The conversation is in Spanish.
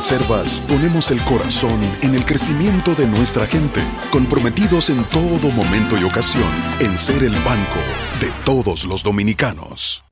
Banreservas ponemos el corazón en el crecimiento de nuestra gente, comprometidos en todo momento y ocasión en ser el banco de todos los dominicanos.